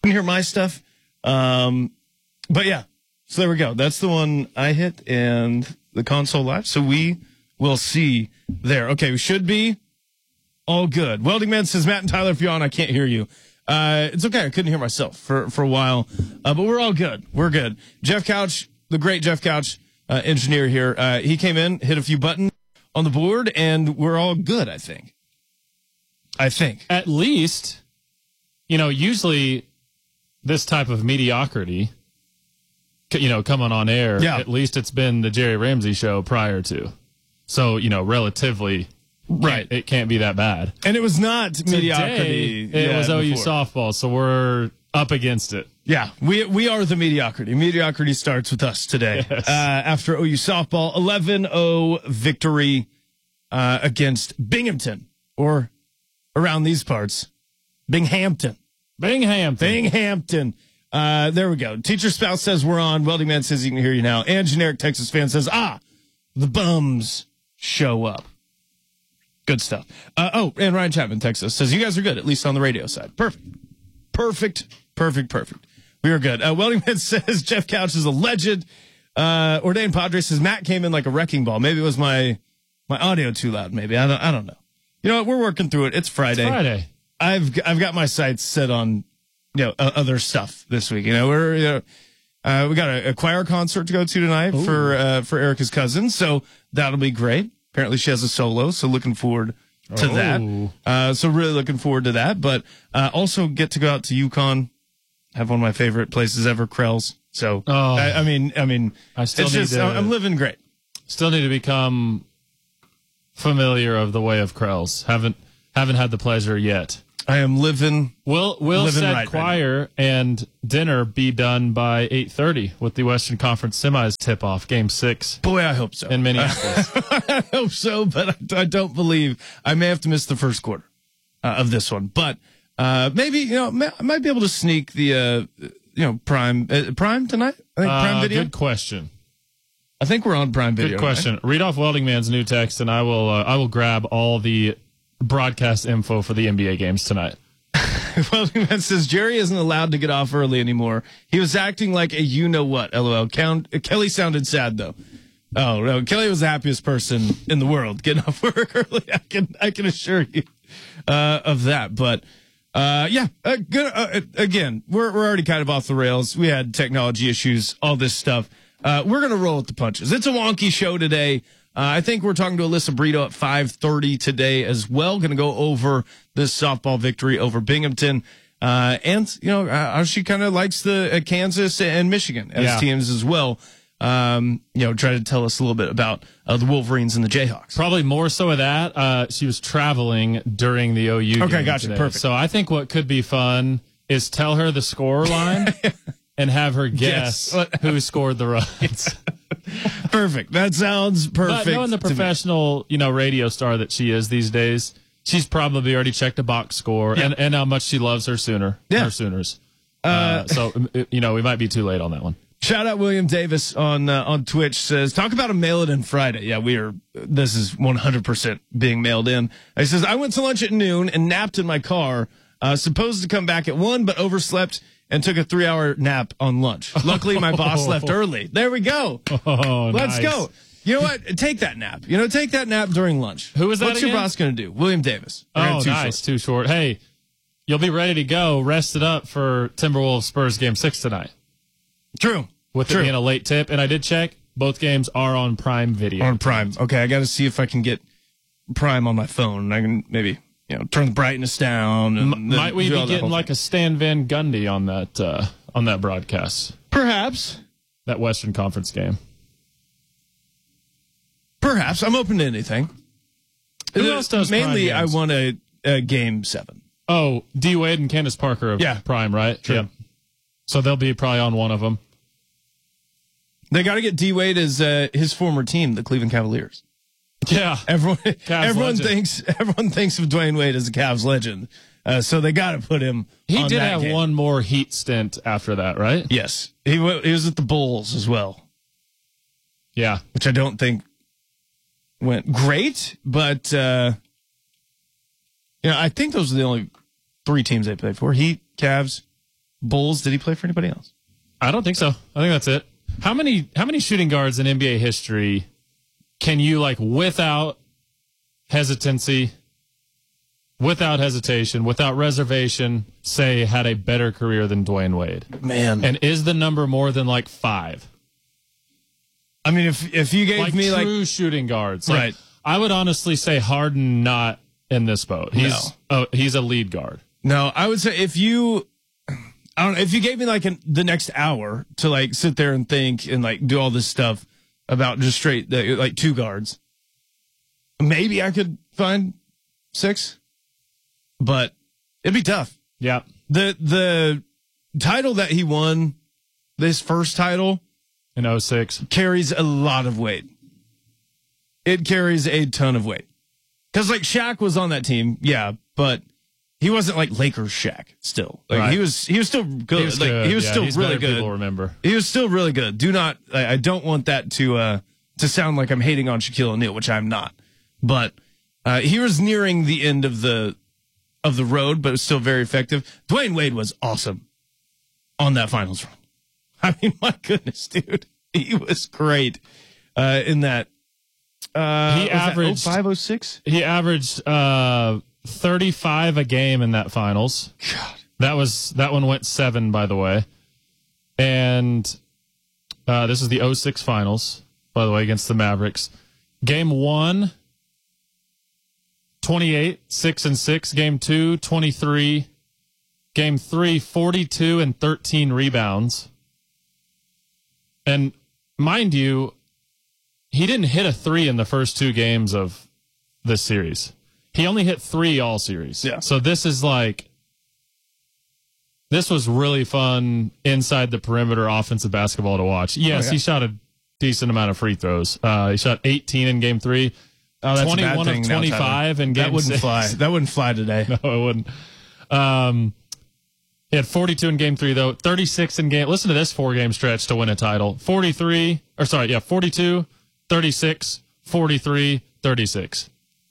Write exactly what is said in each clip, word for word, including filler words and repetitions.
can hear my stuff. Um, but yeah, so there we go. That's the one I hit and the console live. So we will see there. Okay, we should be all good. Welding Man says, Matt and Tyler, if you're on, I can't hear you. Uh, it's okay. I couldn't hear myself for, for a while, uh, but we're all good. We're good. Jeff Couch, the great Jeff Couch, uh, engineer here. Uh, he came in, hit a few buttons on the board, and we're all good, I think. I think. At least, you know, usually this type of mediocrity, you know, coming on air, yeah. At least it's been the Jerry Ramsey show prior to. So, you know, relatively, right, it can't be that bad. And it was not Today, mediocrity. It yeah, was O U before. softball, so we're up against it. Yeah, we we are the mediocrity. Mediocrity starts with us today. Yes. Uh, after O U softball, eleven oh victory uh, against Binghamton, or around these parts, Binghamton. Binghamton. Binghamton. Uh, there we go. Teacher Spouse says we're on. Welding Man says he can hear you now. And Generic Texas Fan says, ah, the bums show up. Good stuff. Uh, oh, and Ryan Chapman, Texas, says you guys are good, at least on the radio side. Perfect. Perfect. Perfect. Perfect. We are good. Uh, Welding Man says Jeff Couch is a legend. Uh, Ordained Padre says Matt came in like a wrecking ball. Maybe it was my my audio too loud. Maybe I don't. I don't know. You know what? We're working through it. It's Friday. It's Friday. I've I've got my sights set on you know uh, other stuff this week. You know we're you know, uh, we got a, a choir concert to go to tonight Ooh. for uh, for Erica's cousin, so that'll be great. Apparently she has a solo, so looking forward to oh. that. Uh, so really looking forward to that. But uh, also get to go out to Yukon. Have one of my favorite places ever, Krell's. So, oh, I, I mean, I mean, I still it's need just, to, I'm living great. Still need to become familiar of the way of Krell's. Haven't haven't had the pleasure yet. I am living. Will Will living said right choir right and dinner be done by eight thirty with the Western Conference semis tip off game six. Boy, I hope so. In Minneapolis. I hope so, but I, I don't believe I may have to miss the first quarter uh, of this one, but. Uh, maybe, you know, I might be able to sneak the, uh, you know, Prime, uh, Prime tonight? I think Prime uh, Video. Good question. I think we're on Prime Video. Good question. Right? Read off Welding Man's new text, and I will, uh, I will grab all the broadcast info for the N B A games tonight. Welding Man says Jerry isn't allowed to get off early anymore. He was acting like a you-know-what, LOL. Count, uh, Kelly sounded sad, though. Oh, no, Kelly was the happiest person in the world getting off work early. I can, I can assure you, uh, of that, but... Uh, yeah, uh, good. Uh, again, we're, we're already kind of off the rails. We had technology issues, all this stuff. Uh, we're going to roll with the punches. It's a wonky show today. Uh, I think we're talking to Alyssa Brito at five thirty today as well. Going to go over this softball victory over Binghamton. Uh, and, you know, uh, how she kind of likes the uh, Kansas and Michigan as yeah. teams as well. Um, you know, try to tell us a little bit about uh, the Wolverines and the Jayhawks. Probably more so of that. Uh, she was traveling during the O U game. Okay, gotcha. Today. Perfect. So I think what could be fun is tell her the score line and have her guess yes. who scored the runs. Perfect. That sounds perfect. But knowing the professional, you know, radio star that she is these days, she's probably already checked a box score yeah. and, and how much she loves her Sooner, yeah. her Sooners. Uh, uh, so, you know, we might be too late on that one. Shout out William Davis on uh, on Twitch says, talk about a mail it in Friday. Yeah, we are. This is one hundred percent being mailed in. He says, I went to lunch at noon and napped in my car. Uh, supposed to come back at one, but overslept and took a three hour nap on lunch. Luckily, my boss left early. There we go. Oh, Let's nice. go. You know what? Take that nap. You know, take that nap during lunch. Who was that What's again? your boss going to do? William Davis. Oh, too nice. Short. Too short. Hey, you'll be ready to go, rested up for Timberwolves Spurs game six tonight. True. With True. it being a late tip. And I did check. Both games are on Prime Video. On Prime. Okay, I got to see if I can get Prime on my phone. I can maybe, you know, turn the brightness down. And M- might we be getting like thing. a Stan Van Gundy on that uh, on that broadcast? Perhaps. That Western Conference game. Perhaps. I'm open to anything. Who else does Mainly, Prime I games? want a, a game seven. Oh, D Wade and Candace Parker of Yeah. Prime, right? True. Yep. So they'll be probably on one of them. They got to get D Wade as uh, his former team, the Cleveland Cavaliers. Yeah. Everyone, Cavs everyone legend. thinks everyone thinks of Dwayne Wade as a Cavs legend, uh, so they got to put him. He on did that have game. one more Heat stint after that, right? Yes, he w- he was at the Bulls as well, Yeah. which I don't think went great, but uh, you know, I think those are the only three teams they played for: Heat, Cavs, Bulls. Did he play for anybody else? I don't think so. I think that's it. How many how many shooting guards in N B A history can you, like, without hesitancy, without hesitation, without reservation, say had a better career than Dwayne Wade? Man. And is the number more than, like, five? I mean, if if you gave Like me true like shooting guards. Like, right, I would honestly say Harden not in this boat. He's No. oh, he's a lead guard. no, I would say if you, I don't know, if you gave me like an, the next hour to like sit there and think and like do all this stuff about just straight uh, like two guards, maybe I could find six, but it'd be tough. Yeah. The the title that he won, this first title, In oh six. carries a lot of weight. It carries a ton of weight. Because, like, Shaq was on that team, yeah, but he wasn't like Lakers Shaq still. Like, Right. he was he was still good. He was like, good. He was Yeah, still he's really better good. People remember. He was still really good. Do not, I, I don't want that to uh, to sound like I'm hating on Shaquille O'Neal, which I'm not. But uh, he was nearing the end of the of the road, but it was still very effective. Dwayne Wade was awesome on that finals run. I mean, my goodness, dude. He was great uh, in that. Uh, He averaged- five oh six. He averaged uh, thirty-five a game in that finals. God. That was that one went seven, by the way. And uh, this is the oh six finals, by the way, against the Mavericks. Game one, twenty-eight, six and six. Game two, twenty-three. Game three, forty-two and thirteen rebounds. And mind you, he didn't hit a three in the first two games of this series. He only hit three all series. Yeah. So this is like, this was really fun inside the perimeter offensive basketball to watch. Yes, Oh, yeah. he shot a decent amount of free throws. Uh, he shot eighteen in game three. Oh, that's a bad twenty-one thing of now, twenty-five Tyler. in game That wouldn't six. fly. That wouldn't fly today. No, it wouldn't. Um, he had forty-two in game three, though. thirty-six in game. Listen to this four-game stretch to win a title. forty-three, or sorry, yeah, forty-two, thirty-six, forty-three, thirty-six.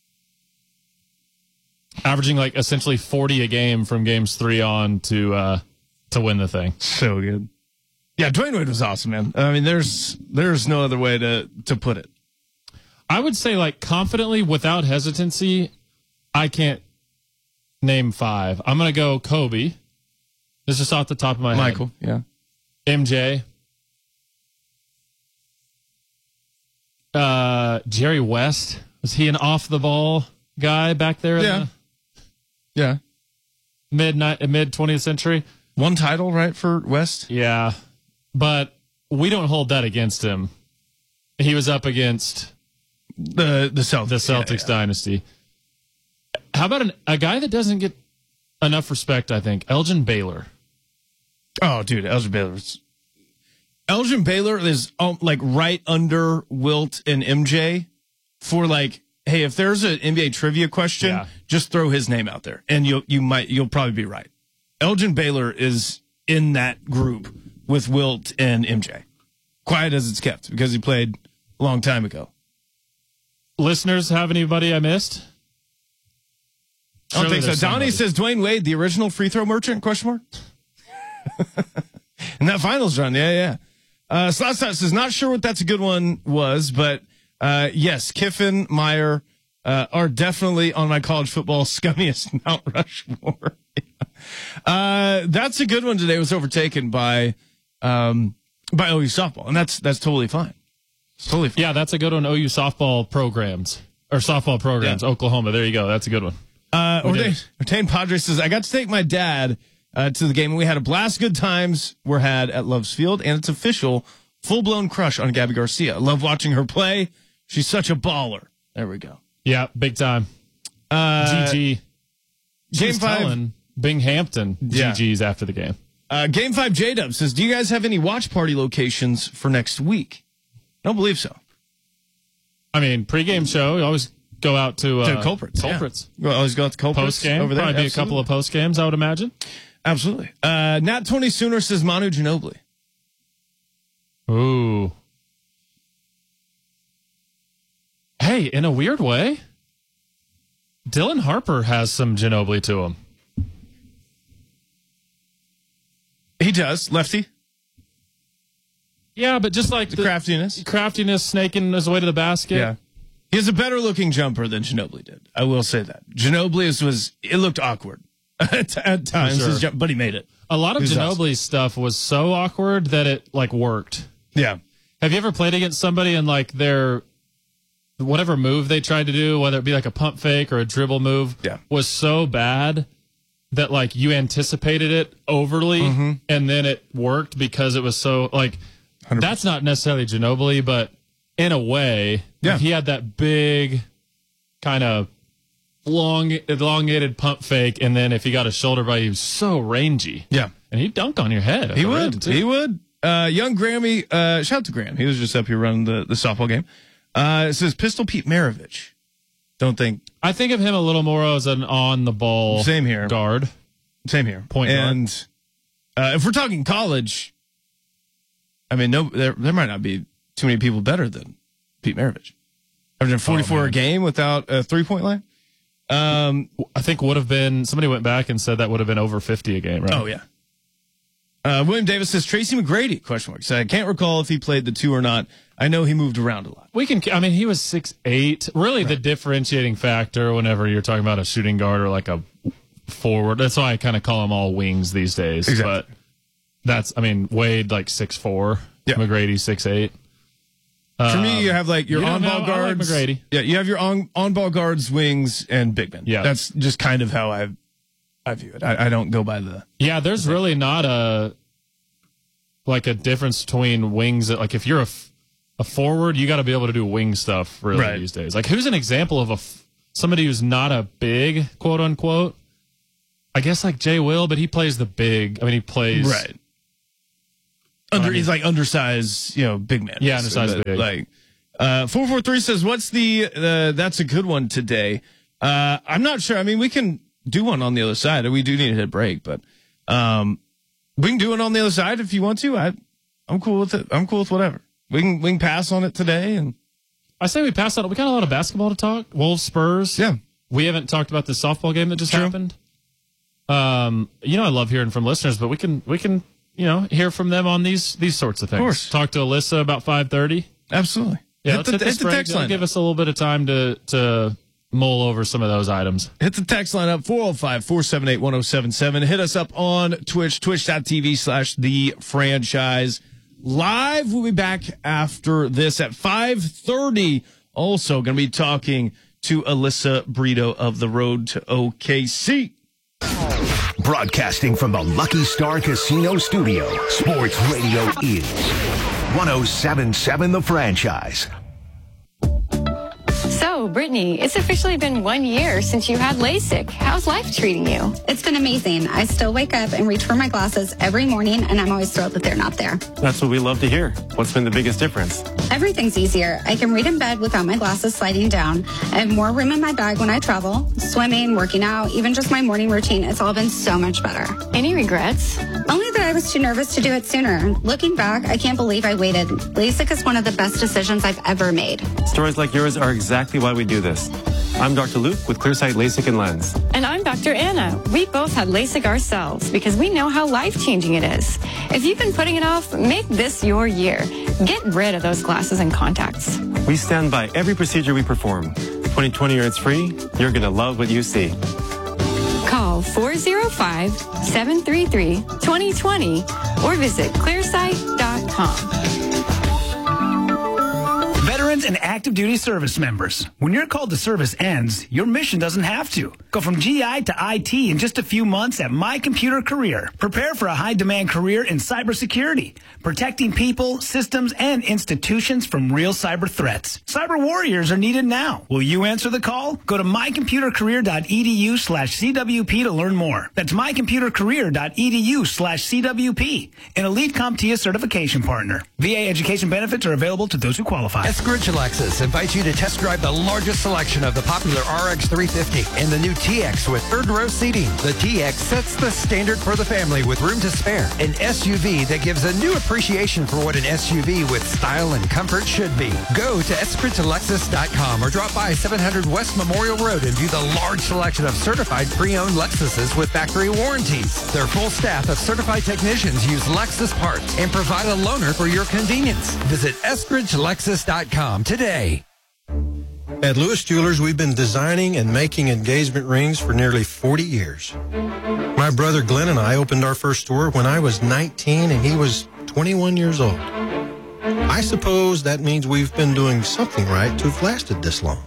Averaging like essentially forty a game from games three on to uh, to win the thing. So good. Yeah, Dwayne Wade was awesome, man. I mean, there's there's no other way to to put it. I would say, like, confidently, without hesitancy, I can't name five. I'm going to go Kobe. This is just off the top of my Michael, yeah. head. M J. Uh, Jerry West. Was he an off-the-ball guy back there in Yeah. Yeah. the mid mid twentieth century? One title, right, for West? Yeah. But we don't hold that against him. He was up against The the Celtics. the Celtics Yeah, yeah. dynasty. How about an, a guy that doesn't get enough respect, I think? Elgin Baylor. Oh, dude, Elgin Baylor's Elgin Baylor is um, like right under Wilt and M J for like, hey, if there's an N B A trivia question, Yeah. just throw his name out there, and you'll you might you'll probably be right. Elgin Baylor is in that group with Wilt and M J. Quiet as it's kept because he played a long time ago. Listeners, have anybody I missed? I don't Surely think so. there's Donnie somebody. says Dwayne Wade, the original free throw merchant? Question mark. In that finals run, yeah, yeah. Uh, Slot Slot says not sure what that's a good one was, but uh, yes, Kiffin, Meyer uh, are definitely on my college football scummiest Mount Rushmore. uh, that's a good one today. It was overtaken by um, by O U softball, and that's that's totally fine. It's totally fine. Yeah, that's a good one. O U softball programs or softball programs. Yeah. Oklahoma. There you go. That's a good one. Uh, We Ordain, did. Ordain Padre says, I got to take my dad uh, to the game, and we had a blast. Good times were had at Love's Field, and it's official, full-blown crush on Gabby Garcia. Love watching her play. She's such a baller. There we go. Yeah, big time. Uh, G G. Game She's five. telling Binghampton Yeah. G Gs after the game. Uh, game five, J-Dub says, do you guys have any watch party locations for next week? I don't believe so. I mean, pregame show. You always go out to uh, To Culprits. Culprits. Yeah. Well, always go out to Culprits Post game. over there. Probably be a Absolutely. couple of post games, I would imagine. Absolutely. Uh, Nat twenty Sooner says Manu Ginobili. Ooh. Hey, in a weird way, Dylan Harper has some Ginobili to him. does. Lefty. Yeah, but just like The, the, craftiness. craftiness, snaking his way to the basket. Yeah. He has a better looking jumper than Ginobili did. I will say that. Ginobili's was, it looked awkward at, at times, sure. his jump, but he made it. A lot of He was Ginobili's awesome. stuff was so awkward that it like worked. Yeah. Have you ever played against somebody and like their whatever move they tried to do, whether it be like a pump fake or a dribble move, Yeah. was so bad that like you anticipated it overly Mm-hmm. and then it worked because it was so like one hundred percent. That's not necessarily Ginobili, but in a way, Yeah. he had that big kind of long elongated pump fake, and then if he got a shoulder by, he was so rangy. Yeah. And he'd dunk on your head. at He the rim, would. too. He would. Uh, young Grammy, uh, shout out to Graham. He was just up here running the, the softball game. Uh, it says Pistol Pete Maravich. Don't think. I think of him a little more as an on the ball Same here. guard. Same here. Point guard. and uh, if we're talking college, I mean, no, there there might not be too many people better than Pete Maravich. Averaging forty-four Oh, a man. game without a three point line. Um, I think would have been, somebody went back and said that would have been over fifty a game, right? oh yeah. Uh, William Davis says Tracy McGrady? Question mark. So I can't recall if he played the two or not. I know he moved around a lot. We can, I mean, he was six eight. Really, the differentiating factor whenever you're talking about a shooting guard or like a forward, that's why I kind of call them all wings these days. Exactly. But that's, I mean, Wade like six four, Yeah. McGrady six eight. For me, you have like your you know, on ball no, I like guards. McGrady. Yeah, you have your on on ball guards, wings, and big men. Yeah. That's just kind of how I I view it. I, I don't go by the. Yeah, there's really not a like a difference between wings. Like if you're a, f- a forward, you got to be able to do wing stuff really Right. these days. Like who's an example of a f- somebody who's not a big quote unquote? I guess like Jay Will, but he plays the big. I mean, he plays Right. Under, I mean- he's like undersized, you know, big man. Yeah, undersized But, big. Like, uh, four four three says, "What's the? Uh, that's a good one today." Uh, I'm not sure. I mean, we can do one on the other side. We do need to hit break, but um, we can do it on the other side if you want to. I, I'm cool with it. I'm cool with whatever. We can we can pass on it today, and I say we pass on. We got a lot of basketball to talk. Wolves, Spurs. yeah, We haven't talked about the softball game that just True. happened. Um, you know, I love hearing from listeners, but we can we can you know hear from them on these these sorts of things. Of course. Talk to Alyssa about five thirty. absolutely. Yeah, hit let's the, hit hit this the break. text It'll line. give us a little bit of time to to mull over some of those items. Hit the text line up, four oh five, four seven eight, one oh seven seven. Hit us up on Twitch, twitch.tv slash the franchise. Live, we'll be back after this at five thirty. Also going to be talking to Alyssa Brito of The Road to O K C. Broadcasting from the Lucky Star Casino Studio, Sports Radio is one oh seven point seven The Franchise. So, Brittany, it's officially been one year since you had LASIK. How's life treating you? It's been amazing. I still wake up and reach for my glasses every morning, and I'm always thrilled that they're not there. That's what we love to hear. What's been the biggest difference? Everything's easier. I can read in bed without my glasses sliding down. I have more room in my bag when I travel. Swimming, working out, even just my morning routine, it's all been so much better. Any regrets? Only that I was too nervous to do it sooner. Looking back, I can't believe I waited. LASIK is one of the best decisions I've ever made. Stories like yours are exactly why we do this. I'm Doctor Luke with Clearsight LASIK and Lens. And I'm Doctor Anna. We both had LASIK ourselves because we know how life-changing it is. If you've been putting it off, make this your year. Get rid of those glasses and contacts. We stand by every procedure we perform. twenty twenty or it's free. You're going to love what you see. Call four oh five, seven three three, two oh two oh or visit clearsight dot com. Veterans and active duty service members. When your call to service ends, your mission doesn't have to. Go from G I to I T in just a few months at My Computer Career. Prepare for a high-demand career in cybersecurity, protecting people, systems, and institutions from real cyber threats. Cyber warriors are needed now. Will you answer the call? Go to mycomputercareer.edu slash CWP to learn more. That's mycomputercareer.edu slash CWP, an elite CompTIA certification partner. V A education benefits are available to those who qualify. Eskridge Eskridge Lexus invites you to test drive the largest selection of the popular R X three fifty and the new T X with third row seating. The T X sets the standard for the family with room to spare. An S U V that gives a new appreciation for what an S U V with style and comfort should be. Go to eskridge lexus dot com or drop by seven hundred West Memorial Road and view the large selection of certified pre-owned Lexuses with factory warranties. Their full staff of certified technicians use Lexus parts and provide a loaner for your convenience. Visit eskridge lexus dot com today. At Lewis Jewelers, we've been designing and making engagement rings for nearly forty years. My brother Glenn and I opened our first store when I was nineteen and he was twenty-one years old. I suppose that means we've been doing something right to have lasted this long.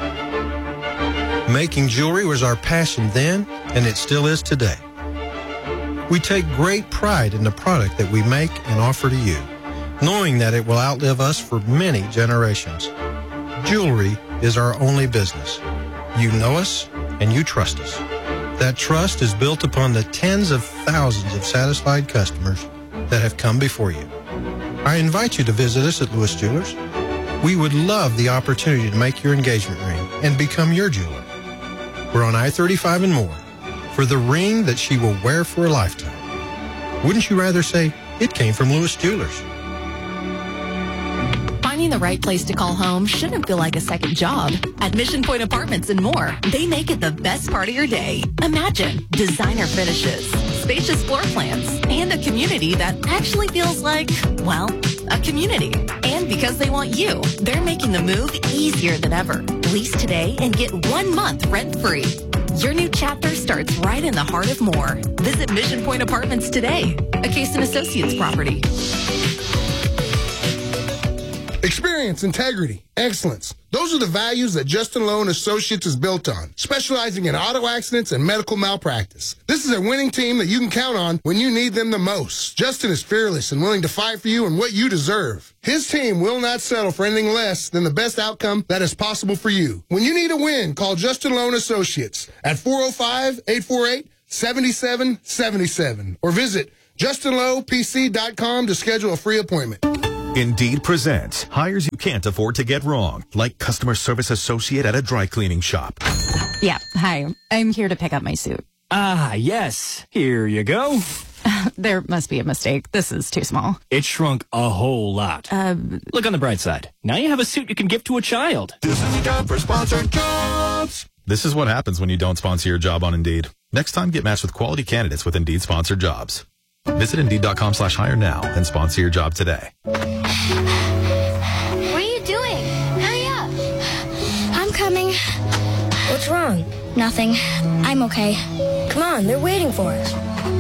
Making jewelry was our passion then, and it still is today. We take great pride in the product that we make and offer to you, knowing that it will outlive us for many generations. Jewelry is our only business. You know us and you trust us. That trust is built upon the tens of thousands of satisfied customers that have come before you. I invite you to visit us at Lewis Jewelers. We would love the opportunity to make your engagement ring and become your jeweler. We're on I thirty-five and more for the ring that she will wear for a lifetime. Wouldn't you rather say it came from Lewis Jewelers? Finding the right place to call home shouldn't feel like a second job. At Mission Point Apartments and more, they make it the best part of your day. Imagine designer finishes, spacious floor plans, and a community that actually feels like, well, a community. And because they want you, they're making the move easier than ever. Lease today and get one month rent-free. Your new chapter starts right in the heart of Moore. Visit Mission Point Apartments today, a Case and Associates property. Experience, integrity, excellence. Those are the values that Justin Lowe and Associates is built on, specializing in auto accidents and medical malpractice. This is a winning team that you can count on when you need them the most. Justin is fearless and willing to fight for you and what you deserve. His team will not settle for anything less than the best outcome that is possible for you. When you need a win, call Justin Lowe and Associates at four oh five, eight four eight, seven seven seven seven or visit justin lowe p c dot com to schedule a free appointment. Indeed presents hires you can't afford to get wrong, like customer service associate at a dry cleaning shop. Yeah, hi. I'm here to pick up my suit. Ah, yes. Here you go. There must be a mistake. This is too small. It shrunk a whole lot. Uh, Look on the bright side. Now you have a suit you can give to a child. This is a job for sponsored jobs. This is what happens when you don't sponsor your job on Indeed. Next time, get matched with quality candidates with Indeed sponsored jobs. Visit Indeed.com slash hire now and sponsor your job today. What are you doing? Hurry up. I'm coming. What's wrong? Nothing. I'm okay. Come on, they're waiting for us.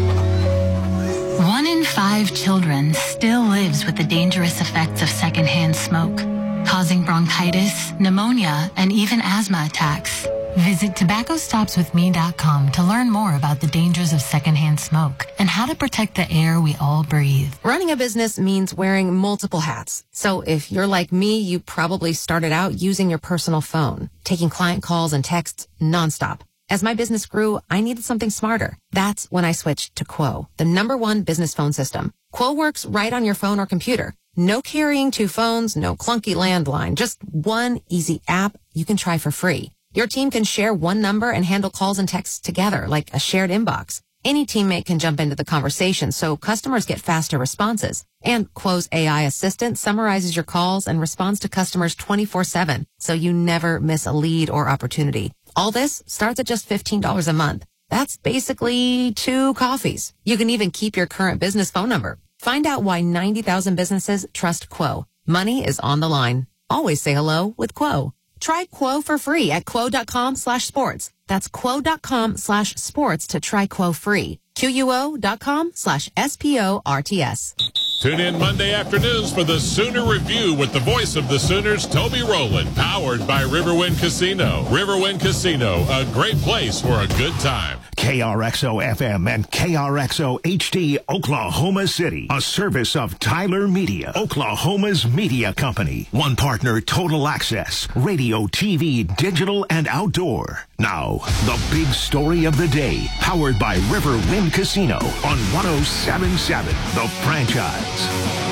One in five children still lives with the dangerous effects of secondhand smoke, causing bronchitis, pneumonia, and even asthma attacks. Visit tobacco stops with me dot com to learn more about the dangers of secondhand smoke and how to protect the air we all breathe. Running a business means wearing multiple hats. So if you're like me, you probably started out using your personal phone, taking client calls and texts nonstop. As my business grew, I needed something smarter. That's when I switched to Quo, the number one business phone system. Quo works right on your phone or computer. No carrying two phones, no clunky landline, just one easy app you can try for free. Your team can share one number and handle calls and texts together like a shared inbox. Any teammate can jump into the conversation so customers get faster responses. And Quo's A I assistant summarizes your calls and responds to customers twenty-four seven, so you never miss a lead or opportunity. All this starts at just fifteen dollars a month. That's basically two coffees. You can even keep your current business phone number. Find out why ninety thousand businesses trust Quo. Money is on the line. Always say hello with Quo. Try Quo for free at quo.com slash sports. That's quo.com slash sports to try Quo free. Q-U-O.com slash S-P-O-R-T-S. Tune in Monday afternoons for the Sooner Review with the voice of the Sooners, Toby Rowland, powered by Riverwind Casino. Riverwind Casino, a great place for a good time. K R X O F M and K R X O H D, Oklahoma City. A service of Tyler Media, Oklahoma's media company. One partner, Total Access. Radio, T V, digital, and outdoor. Now, the big story of the day. Powered by Riverwind Casino on one oh seven point seven The Franchise.